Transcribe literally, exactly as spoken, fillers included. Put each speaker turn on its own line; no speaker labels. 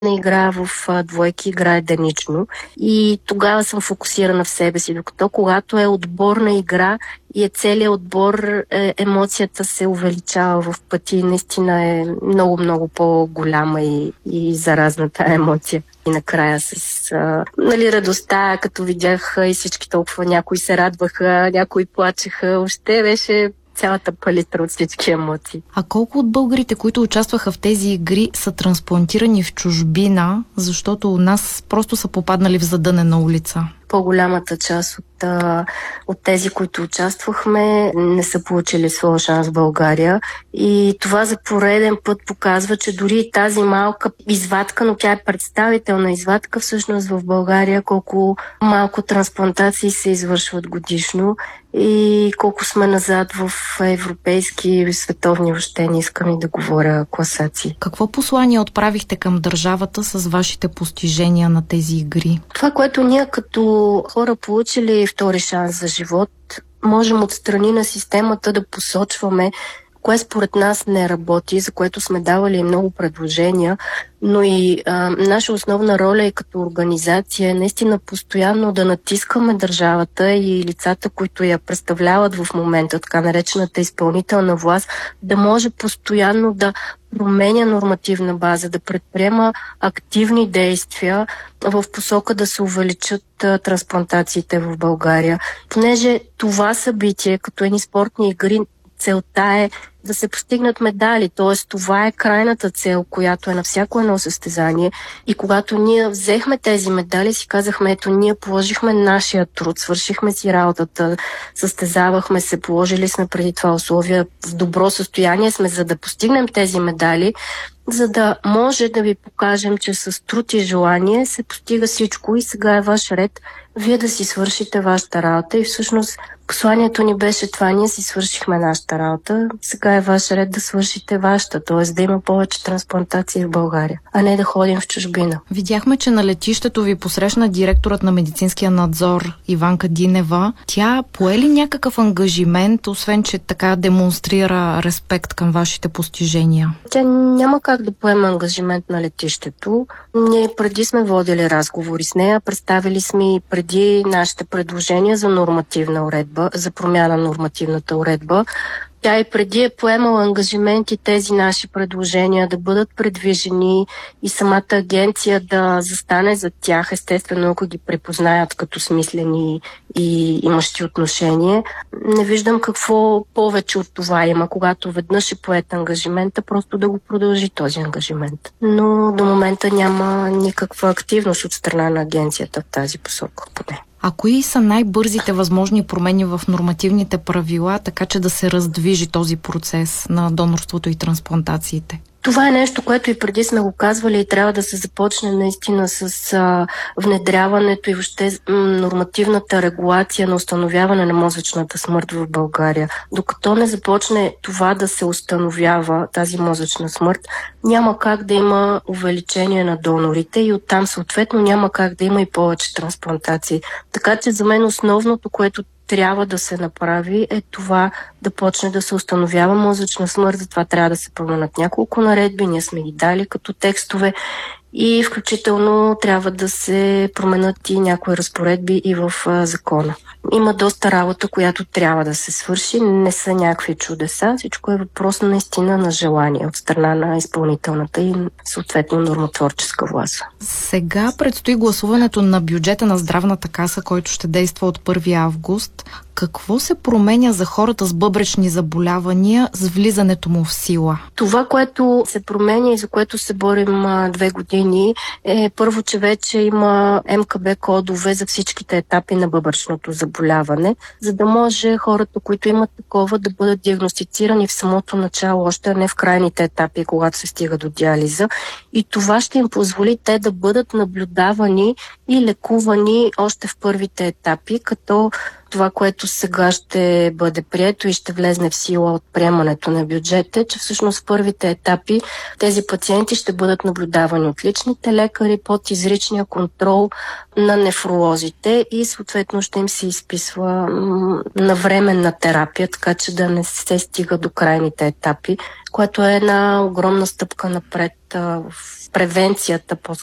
не играя в а, двойки, играя единично и тогава съм фокусирана в себе си, докато когато е отборна игра и е целият отбор, е, емоцията се увеличава в пъти и наистина е много-много по-голяма и, и заразна тая емоция. И накрая с а, нали, радостта, като видях и всички толкова, някои се радваха, някои плачеха, още беше цялата палитра от всички емоции.
А колко от българите, които участваха в тези игри, са трансплантирани в чужбина, защото у нас просто са попаднали в задънена улица?
По-голямата част от, а, от тези, които участвахме, не са получили своя шанс в България. И това за пореден път показва, че дори тази малка извадка, но тя е представителна извадка, всъщност в България колко малко трансплантации се извършват годишно и колко сме назад в европейски и световни, въобще не искам и да говоря класации.
Какво послание отправихте към държавата с вашите постижения на тези игри?
Това, което ние като хора получили втори шанс за живот, можем отстрани на системата да посочваме кое според нас не работи, за което сме давали много предложения, но и а, наша основна роля е като организация е наистина постоянно да натискаме държавата и лицата, които я представляват в момента, така наречената изпълнителна власт, да може постоянно да променя нормативна база, да предприема активни действия в посока да се увеличат а, трансплантациите в България. Понеже това събитие, като едни спортни игри, целта е да се постигнат медали, т.е. това е крайната цел, която е на всяко едно състезание. И когато ние взехме тези медали, си казахме, ето ние положихме нашия труд, свършихме си работата, състезавахме се, положили сме преди това условия, в добро състояние сме, за да постигнем тези медали, за да може да ви покажем, че с труд и желание се постига всичко и сега е ваш ред вие да си свършите вашата работа. И всъщност посланието ни беше това, ние си свършихме нашата работа, сега е ваш ред да свършите вашата, т.е. да има повече трансплантации в България, а не да ходим в чужбина.
Видяхме, че на летището ви посрещна директорът на медицинския надзор Иванка Динева. Тя пое ли някакъв ангажимент, освен че така демонстрира респект към вашите постижения?
Тя няма как да поема ангажимент на летището. Ние преди сме водили разговори с нея, представили сме и преди нашите предложения за нормативна уредба, за промяна на нормативната уредба. Тя и преди е поемала ангажименти тези наши предложения да бъдат предвижени и самата агенция да застане за тях, естествено, ако ги препознаят като смислени и имащи отношение. Не виждам какво повече от това има, когато веднъж е поет ангажимента, просто да го продължи този ангажимент. Но до момента няма никаква активност от страна на агенцията в тази посока поне.
А кои са най-бързите възможни промени в нормативните правила, така че да се раздвижи този процес на донорството и трансплантациите?
Това е нещо, което и преди сме го казвали и трябва да се започне наистина с а, внедряването и въобще нормативната регулация на установяване на мозъчната смърт в България. Докато не започне това да се установява, тази мозъчна смърт, няма как да има увеличение на донорите и оттам съответно няма как да има и повече трансплантации. Така че за мен основното, което трябва да се направи е това да почне да се установява мозъчна смърт. Затова трябва да се променят няколко наредби, ние сме ги дали като текстове и включително трябва да се променят и някои разпоредби и в а, закона. Има доста работа, която трябва да се свърши, не са някакви чудеса, всичко е въпрос наистина на желание от страна на изпълнителната и съответно нормотворческа власт.
Сега предстои гласуването на бюджета на Здравната каса, който ще действа от първи август. Какво се променя за хората с бъбречни заболявания с влизането му в сила?
Това, което се променя и за което се борим а, две години е първо, че вече има Ем Ка Бе кодове за всичките етапи на бъбречното заболяване, за да може хората, които имат такова, да бъдат диагностицирани в самото начало, още а не в крайните етапи, когато се стига до диализа. И това ще им позволи те да бъдат наблюдавани и лекувани още в първите етапи, като това, което сега ще бъде прието и ще влезне в сила от приемането на бюджета, е, че всъщност в първите етапи тези пациенти ще бъдат наблюдавани от личните лекари под изричния контрол на нефролозите и съответно ще им се изписва м- навременна терапия, така че да не се стига до крайните етапи, което е една огромна стъпка напред а, в превенцията по